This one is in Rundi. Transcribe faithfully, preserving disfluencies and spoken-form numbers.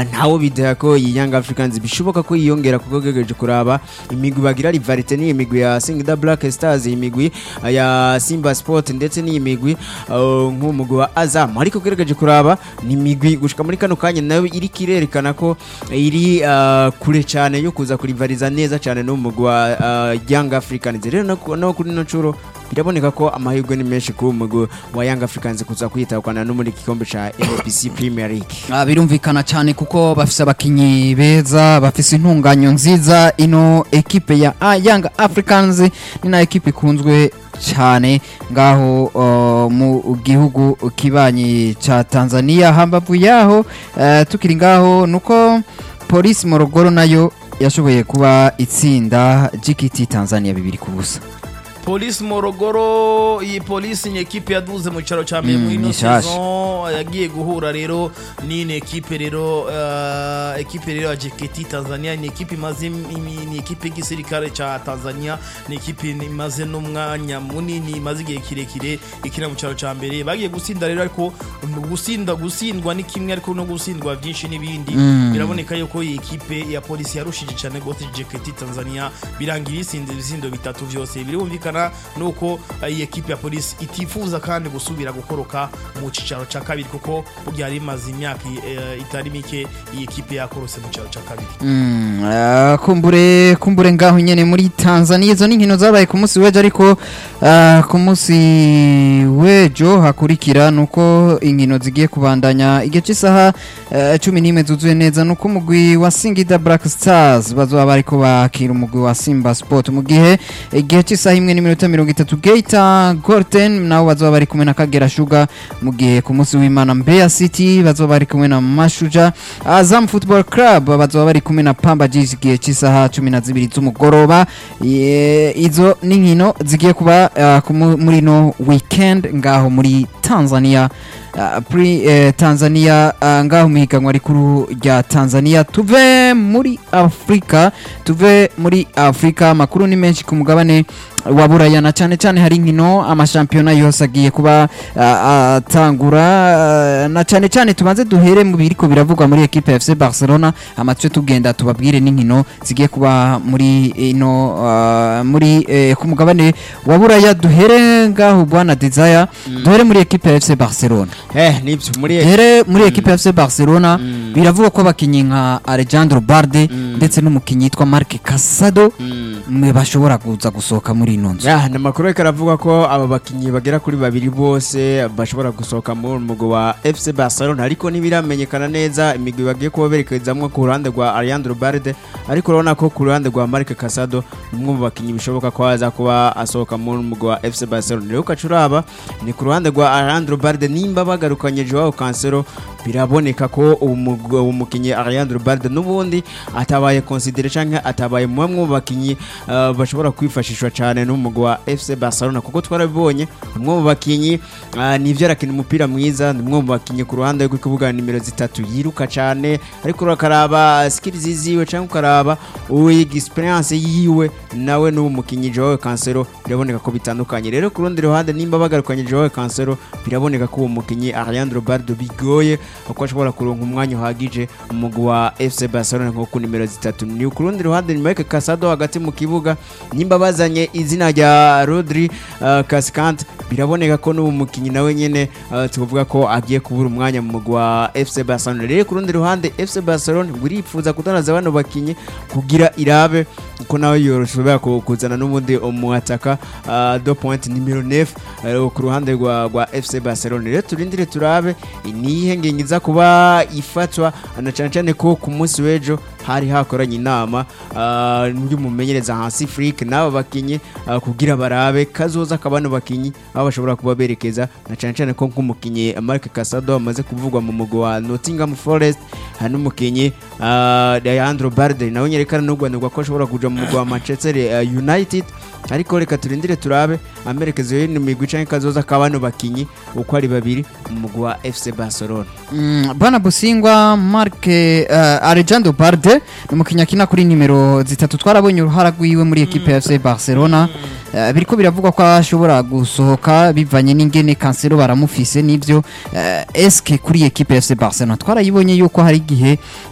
ntawo bidaya ko iyi Young Africans bishoboka ko yiyongera kuko gegeje kuraba imigwi bagira rivalite ni imigwi ya Singida Black Stars, imigwi ya Simba Sport ndetse ni imigwi uh, nk'umugwi wa Azam, ariko gegeje kuraba ni imigwi gushika muri kano kanya nayo iri kirerekana ko iri uh, kure cyane yo kuza kurivariza neza cyane n'umugwi wa uh, Young Africans. Rero no kuri no curo biraboneka ko amahirwe ni menshi ku mugwi wa Young Africans kuza kwitahukana no muri kikombe ca N B C Premier League. Ah, birumvikana cyane kuko bafise abakinyi beza, bafise intunganyo nziza. Ino equipe ya ah, Young Africans ni na equipe ikunzwe cyane ngaho uh, mu gihugu kibanyi ca Tanzania. Hambavu yaho uh, tukiri ngaho nuko Police Morogoro nayo yashoboye kuba itsinda G K T Tanzania bibiri kubusa. Police Morogoro, iyi police ni equipe yaduze mu cyaro cya mbere muri ino saison, yagiye guhura rero ni equipe rero uh, equipe rero ya G K T Tanzania, ni equipe maze ni equipe gisirikare cha Tanzania, ni equipe imaze n'umwanya munini, maze igihe kirekire ikina mu cyaro cya mbere. Bagiye gusinda rero, ariko gusinda gusindwa ni kimwe, ariko no gusindwa byinshi n'ibindi. mm. Biraboneka yuko iyi equipe ya police yarushije cyane gose G K T Tanzania, birangira isinze ibizindo bitatu byose. Birumvikana nuko iyi equipe ya police itifuza kandi gusubira gukoroka mu cicaro ca kabiri, kuko byari maze imyaka uh, itari mike iyi equipe yakorose mu cicaro ca kabiri. mm, uh, kumbure kumbure ngaho nyene muri Tanzania izo ninkino zabaye ku munsi wejo, ariko uh, ku munsi wejo hakurikira nuko inkino zigiye kubandanya igihe cy'isaha uh, cumi n'imwe zuzuye neza, nuko umugwi wa Singida Black Stars bazoba bariko bakira umugwi wa Simba Sport, mu gihe igihe cy'isaha imwe n'iminota mirongo itatu Geita Golden nabo bazoba bari kumwe na Kagera Sugar, mu gihe ku munsi w'Imana Mbeya City bazoba bari kumwe na Mashuja. Azam Football Club bazoba bari kumwe na Pamba Jiji igihe cy'isaha cumi na zibiri z'umugoroba. Izo n'inkino zigiye kuba uh, muri no weekend ngaho muri Tanzania. Uh, pre uh, Tanzania uh, ngaho mihiganwa rikuru rya Tanzania. Tuve muri Afrika, tuve muri Afrika, makuru ni menshi ku mugabane wa Buraya, na cyane cyane hari nkino amashampiyona yose agiye kuba atangura. uh, uh, na cyane cyane tubanze duhere mu biriko biravugwa muri equipe ya F C Barcelona, amatwe tugenda tubabwire n'inkino zigiye kuba muri ino uh, muri eh, ku mugabane wa Buraya. Duhere ngaho bwana Desire, mm. duhere muri equipe ya F C Barcelona. Eh nibyo muri duhere muri equipe ya F C Barcelona. mm. Biravuga ko abakinyi nka Alejandro Balde mm. ndetse n'umukinyi yitwa Marc Casado mm. bashobora kuza gusohoka muri inonzo. Ya na makuru ye karavuga ko aba bakinyi bagera kuri babiri bose bashobora gusohoka mu mugo wa F C Barcelona, ariko nibiramenyekana neza imigwi bagiye kuba berekezamwe ku ruhande rwa Alejandro Balde, ariko urabona ko ku ruhande rwa Marc Casado umwe mu bakinyi bishoboka ko aza kuba asohoka mu mugo wa F C Barcelona. Rero kacuraba ni ku ruhande rwa Alejandro Balde, nimba bagarukanye Joao Cancelo biraboneka ko umukinyi Alejandro Balde nubundi atabaye considere canke atabaye mu bamwe mu bakinyi uh, bashobora kwifashishwa cyane n'umugwi wa F C Barcelona, kuko twarabibonye umwe mu bakinyi uh, nivyo arakina umupira mwiza, umwe mu bakinyi ku ruhande rw'ikibuga nimero zitatu yiruka cyane, ariko rakaraba skills ziwe canke ukaraba uyi experience yiwe nawe n'umukinyi Joao Cancelo biraboneka ko bitandukanye. Rero ku rundi ruhande nimba bagarukanye Joao Cancelo biraboneka ko umukinyi Alejandro Balde bigoye uko ashobora kuronka umwanya uhagije umugwi wa F C Barcelona nko ku nimero zitatu. Ni ku rundi ruhande ni Marc Casado hagati mu kibuga, nimba bazanye izina rya Rodri uh, Cascante biraboneka ko no umukinyi nawe nyene uh, tuvuga ko agiye kubura umwanya mu mugwi wa F C Barcelona. Rero ku rundi ruhande F C Barcelona burifuza kutanaza bano bakinyi kugira irabe ko nawe yoroshobora kuzana n'ubundi umuataka uh, do point numero neuf uh, ku ruhande rwa rwa F C Barcelona. Rero turindire turabe nihe ngengiza kuba ifatwa, na cyane cyane ko ku munsi wejo hari hakoranye inama n'undi mumenyereza Hansi Flick n'aba bakinyi uh, kugira barabe kazoza kabano bakinyi aba bashobora kuba berekeza, na cyane cyane ko nk'umukinyi Marc Casado amaze kuvugwa mu mugwi wa Nottingham Forest, hano umukinyi uh, Alejandro Balde nawe nyerekana no Rwanda ko ashobora kuja mu mugwi wa Manchester uh, United. Ariko reka turindire turabe amerekezo y'ino migwi canke kazoza kabano bakinyi uko ari babiri mu mugwi wa F C Barcelona. mm, bana Busingwa Marc uh, Alejandro Balde n'umukinya kina kuri nimero zitatu, twarabonye uruhara rwiwe muri equipe ya F C Barcelona. uh, biriko biravugwa ko ashobora gusohoka bivanye n'ingene Cancelo baramufise n'ivyo. uh, eske kuri equipe ya F C Barcelona twarayibonye yuko hari gihe